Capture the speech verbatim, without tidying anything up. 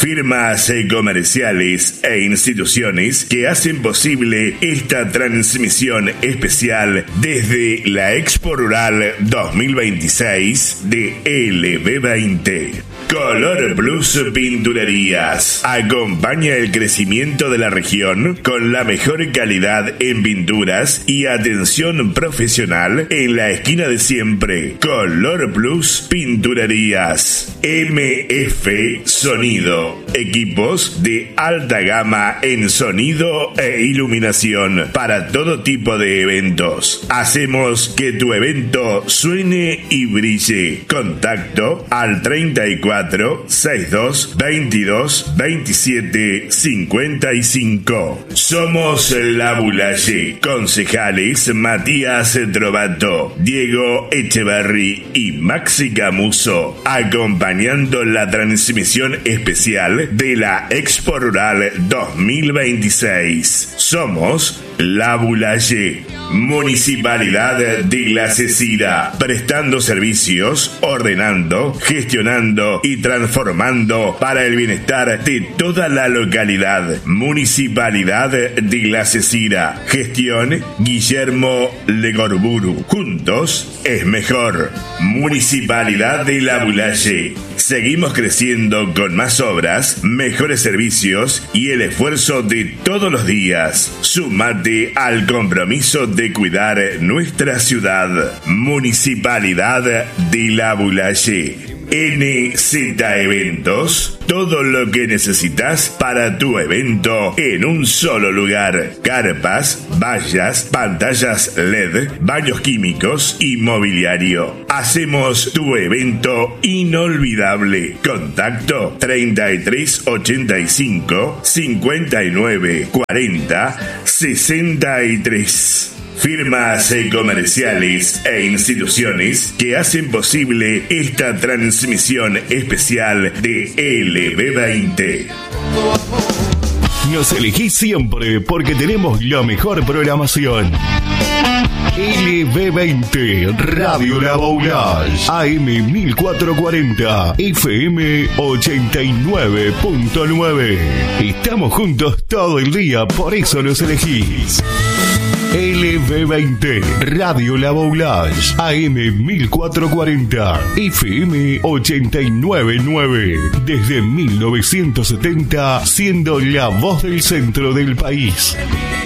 Firmas comerciales e instituciones que hacen posible esta transmisión especial desde la Expo Rural dos mil veintiséis de L B veinte. Color Plus Pinturerías acompaña el crecimiento de la región con la mejor calidad en pinturas y atención profesional en la esquina de siempre. Color Plus Pinturerías. M F Sonido. Equipos de alta gama en sonido e iluminación para todo tipo de eventos. Hacemos que tu evento suene y brille. Contacto al treinta y cuatro sesenta y dos veintidós veintisiete cincuenta y cinco. Somos La Boulaye. Concejales Matías Trovato, Diego Echeverry y Maxi Camuso, acompañando la transmisión especial de la Expo Rural dos mil veintiséis. Somos La Boulaye, Municipalidad de La Cecina, prestando servicios, ordenando, gestionando y transformando para el bienestar de toda la localidad. Municipalidad de La Cecina. Gestión Guillermo Legorburu. Juntos es mejor. Municipalidad de La Boulaye. Seguimos creciendo con más obras, mejores servicios y el esfuerzo de todos los días. Sumate al compromiso de cuidar nuestra ciudad. Municipalidad de La Boulaye. N Z Eventos, todo lo que necesitas para tu evento en un solo lugar. Carpas, vallas, pantallas L E D, baños químicos y mobiliario. Hacemos tu evento inolvidable. Contacto treinta y tres ochenta y cinco cincuenta y nueve cuarenta sesenta y tres. Firmas comerciales e instituciones que hacen posible esta transmisión especial de L B veinte. Nos elegís siempre porque tenemos la mejor programación. L B veinte, Radio La Boulaye, A M mil cuatrocientos cuarenta, F M ochenta y nueve punto nueve. Estamos juntos todo el día, por eso nos elegís. L B veinte, Radio La Boulaye, A M mil cuatrocientos cuarenta, F M ochenta y nueve punto nueve. Desde mil novecientos setenta, siendo la voz del centro del país.